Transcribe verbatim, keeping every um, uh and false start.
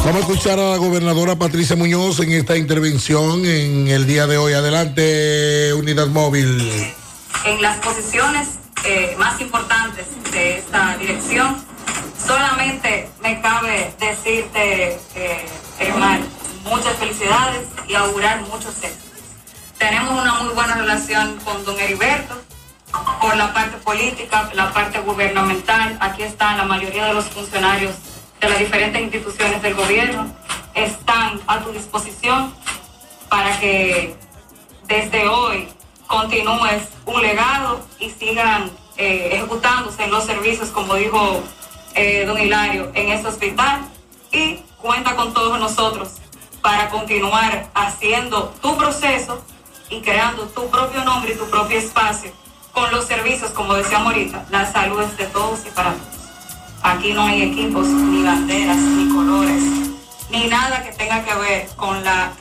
Vamos a escuchar a la gobernadora Patricia Muñoz en esta intervención en el día de hoy. Adelante, Unidad Móvil. En las posiciones eh, más importantes de esta dirección, solamente me cabe decirte, eh, hermano, muchas felicidades y augurar muchos éxitos. Tenemos una muy buena relación con don Heriberto, por la parte política, la parte gubernamental. Aquí están la mayoría de los funcionarios de las diferentes instituciones del gobierno, están a tu disposición para que desde hoy continúes un legado y sigan eh, ejecutándose en los servicios, como dijo eh, don Hilario, en este hospital, y cuenta con todos nosotros para continuar haciendo tu proceso y creando tu propio nombre y tu propio espacio con los servicios, como decíamos ahorita, la salud es de todos y para todos. Aquí no hay equipos, ni banderas, ni colores, ni nada que tenga que ver con la